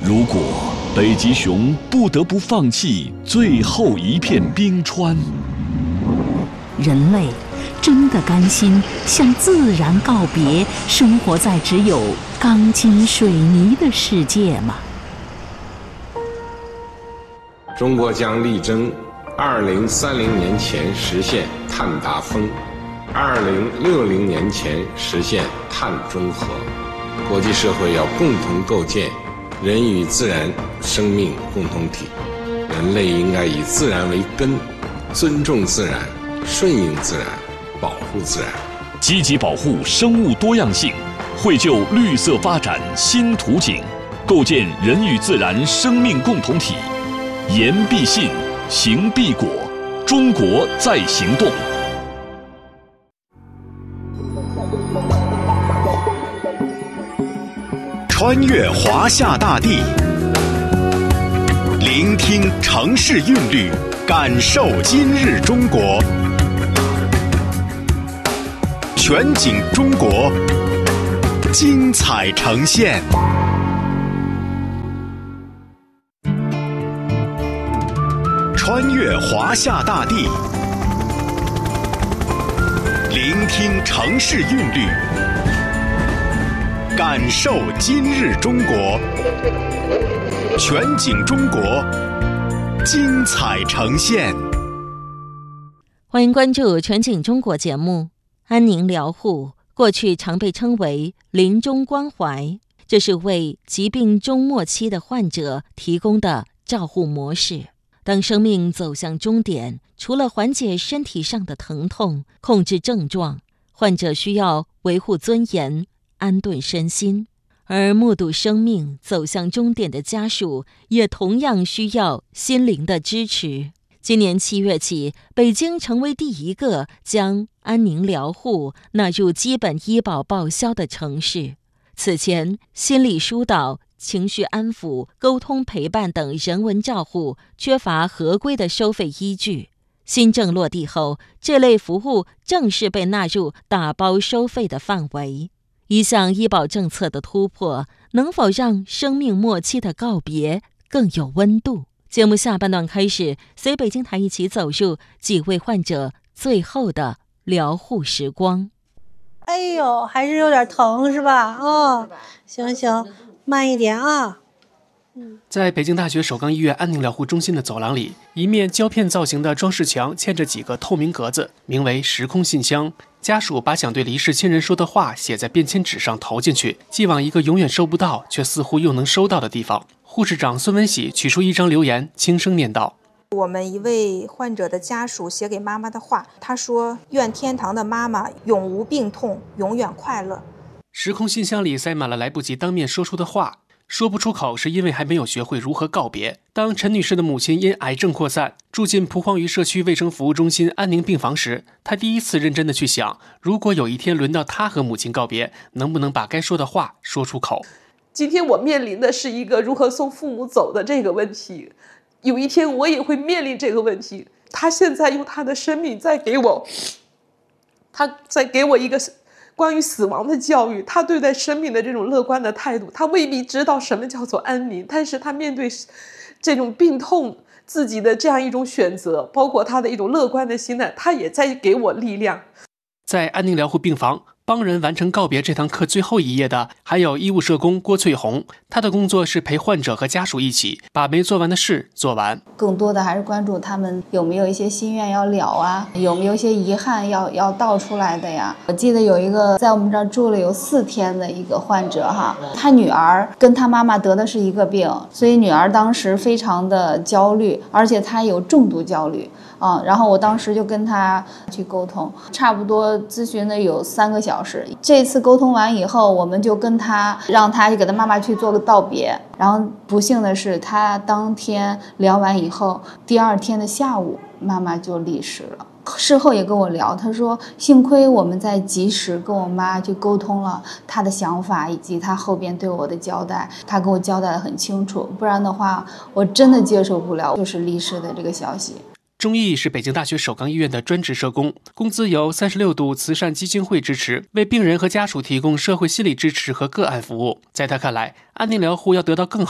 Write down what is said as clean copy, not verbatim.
如果北极熊不得不放弃最后一片冰川， 人类真的甘心向自然告别，生活在只有钢筋水泥的世界吗？ 中国将力争2030年前实现碳达峰，2060年前实现碳中和。国际社会要共同构建人与自然生命共同体，人类应该以自然为根，尊重自然，顺应自然，保护自然， 积极保护生物多样性，绘就绿色发展新图景，构建人与自然生命共同体。言必信，行必果，中国在行动。 穿越华夏大地，聆听城市韵律，感受今日中国。全景中国，精彩呈现。穿越华夏大地，聆听城市韵律，感受今日中国。全景中国，精彩呈现。 欢迎关注全景中国节目。安宁疗护过去常被称为临终关怀，这是为疾病终末期的患者提供的照护模式。当生命走向终点，除了缓解身体上的疼痛、控制症状，患者需要维护尊严、安顿身心，而目睹生命走向终点的家属也同样需要心灵的支持。今年7月起，北京成为第一个将安宁疗护纳入基本医保报销的城市。此前，心理疏导、情绪安抚、沟通陪伴等人文照护缺乏合规的收费依据。新政落地后，这类服务正式被纳入打包收费的范围。一项医保政策的突破，能否让生命末期的告别更有温度？节目下半段开始，随北京台一起走入几位患者最后的疗护时光。 哎呦，还是有点疼是吧？哦，行行，慢一点啊。 在北京大学首钢医院安宁疗护中心的走廊里，一面胶片造型的装饰墙嵌着几个透明格子，名为时空信箱。家属把想对离世亲人说的话写在便签纸上投进去，寄往一个永远收不到却似乎又能收到的地方。护士长孙文喜取出一张留言，轻声念道： 我们一位患者的家属写给妈妈的话，他说：愿天堂的妈妈永无病痛，永远快乐。 时空信箱里塞满了来不及当面说出的话，说不出口是因为还没有学会如何告别。当陈女士的母亲因癌症扩散住进蒲黄榆社区卫生服务中心安宁病房时，她第一次认真的去想，如果有一天轮到她和母亲告别，能不能把该说的话说出口。 今天我面临的是一个如何送父母走的这个问题，有一天我也会面临这个问题。他现在用他的生命在给我一个关于死亡的教育，他对待生命的这种乐观的态度，他未必知道什么叫做安宁，但是他面对这种病痛自己的这样一种选择，包括他的一种乐观的心态，他也在给我力量。 在安宁疗护病房帮人完成告别这堂课最后一页的还有医务社工郭翠红，她的工作是陪患者和家属一起把没做完的事做完。 更多的还是关注他们有没有一些心愿要了啊，有没有一些遗憾要道出来的呀。我记得有一个在我们这儿住了有4天的一个患者哈，他女儿跟他妈妈得的是一个病，所以女儿当时非常的焦虑，而且她有重度焦虑然后我当时就跟他去沟通，差不多咨询了有3个小时。这次沟通完以后，我们就跟他让他给他妈妈去做个道别。然后不幸的是，他当天聊完以后，第2天的下午，妈妈就离世了。事后也跟我聊，他说幸亏我们在及时跟我妈去沟通了他的想法以及他后边对我的交代，他跟我交代得很清楚，不然的话我真的接受不了就是离世的这个消息。 钟毅是北京大学首钢医院的专职社工，工资由36度慈善基金会支持，为病人和家属提供社会心理支持和个案服务。在他看来，安宁疗护要得到更好